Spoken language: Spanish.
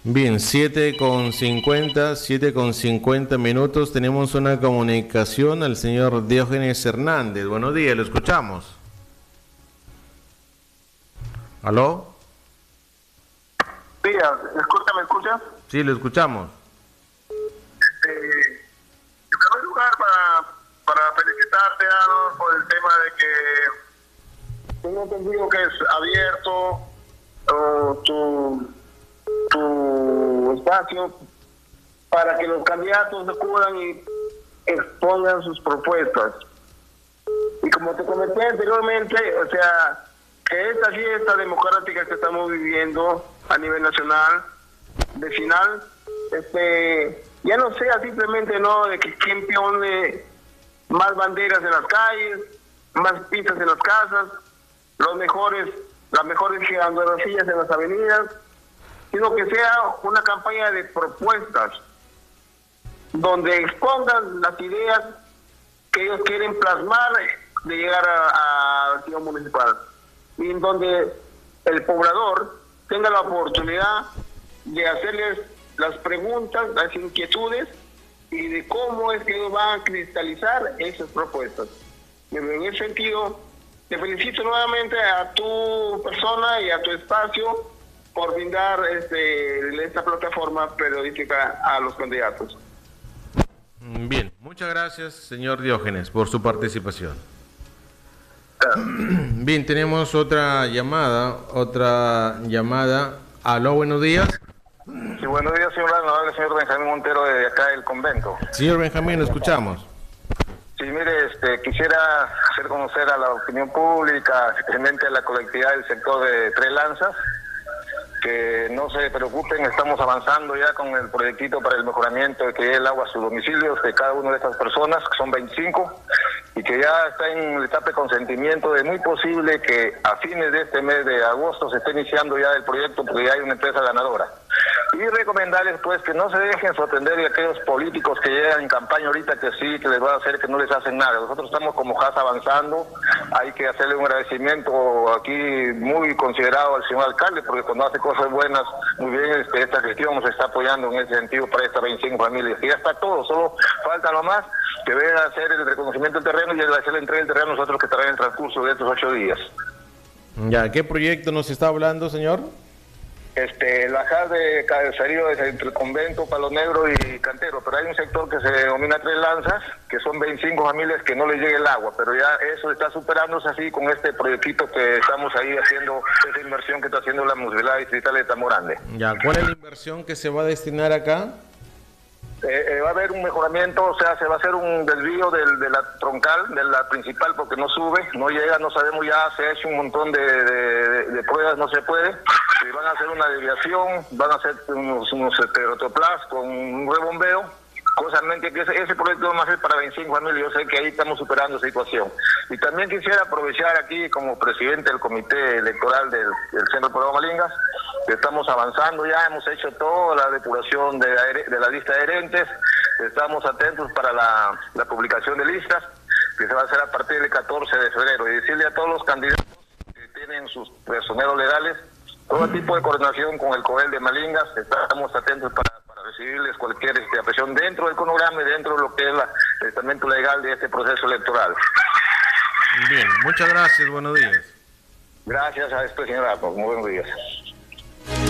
Bien, 7:50 minutos. Tenemos una comunicación al señor Diógenes Hernández. Buenos días, lo escuchamos. ¿Aló? Sí, ¿me escuchas? Sí, lo escuchamos. En primer lugar, para felicitarte, Arnold, por el tema de que tengo entendido que es abierto tu espacio para que los candidatos acudan y expongan sus propuestas. Y como te comenté anteriormente, o sea, que esta fiesta democrática que estamos viviendo a nivel nacional, vecinal, ya no sea simplemente de que quien pone más banderas en las calles, más pistas en las casas, las mejores geografías en las avenidas, sino que sea una campaña de propuestas donde expongan las ideas que ellos quieren plasmar de llegar a la ciudad municipal, y en donde el poblador tenga la oportunidad de hacerles las preguntas, las inquietudes y de cómo es que ellos van a cristalizar esas propuestas. En ese sentido, te felicito nuevamente a tu persona y a tu espacio por brindar esta plataforma periodística a los candidatos. Bien, muchas gracias, señor Diógenes, por su participación. Bien, tenemos otra llamada. Aló, buenos días. Sí, buenos días, señor Arnold, señor Benjamín Montero de acá del convento. Señor Benjamín, lo escuchamos. Sí, mire, quisiera hacer conocer a la opinión pública, especialmente a la colectividad del sector de Tres Lanzas, que no se preocupen, estamos avanzando ya con el proyectito para el mejoramiento de que llegue el agua a sus domicilios de cada una de estas personas, que son 25, y que ya está en etapa de consentimiento de muy posible que a fines de este mes de agosto se esté iniciando ya el proyecto, porque ya hay una empresa ganadora. Y recomendarles pues que no se dejen sorprender de aquellos políticos que llegan en campaña ahorita que sí, que les va a hacer que no les hacen nada. Nosotros estamos como JAS avanzando, hay que hacerle un agradecimiento aquí muy considerado al señor alcalde, porque cuando hace cosas buenas, muy bien, esta gestión nos está apoyando en ese sentido para estas 25 familias. Y ya está todo, solo falta nomás que vengan a hacer el reconocimiento del terreno y hacer la entrega del terreno nosotros, que estará en el transcurso de estos 8 días. Ya, ¿qué proyecto nos está hablando, señor? La JAS de Cabezarío es entre el convento, Palo Negro y Cantero, pero hay un sector que se denomina Tres Lanzas, que son 25 familias que no les llega el agua, pero ya eso está superándose así con este proyectito que estamos ahí haciendo, esa inversión que está haciendo la Municipalidad Distrital de Tamorande. Ya, ¿cuál es la inversión que se va a destinar acá? Va a haber un mejoramiento, o sea, se va a hacer un desvío de la troncal, de la principal, porque no sube, no llega, no sabemos, ya se ha hecho un montón de pruebas, no se puede. Y van a hacer una desviación, van a hacer unos rotoplas con un rebombeo, cosamente que ese proyecto va a ser para 25 familias. Yo sé que ahí estamos superando esa situación. Y también quisiera aprovechar aquí como presidente del comité electoral del Centro Programa Malingas, que estamos avanzando ya, hemos hecho toda la depuración de la lista de adherentes, estamos atentos para la publicación de listas, que se va a hacer a partir del 14 de febrero, y decirle a todos los candidatos que tienen sus personeros legales, todo tipo de coordinación con el COEL de Malingas, estamos atentos para recibirles cualquier apreciación dentro del cronograma y dentro de lo que es el estamento legal de este proceso electoral. Bien, muchas gracias, buenos días. Gracias a esto, señora, muy buenos días.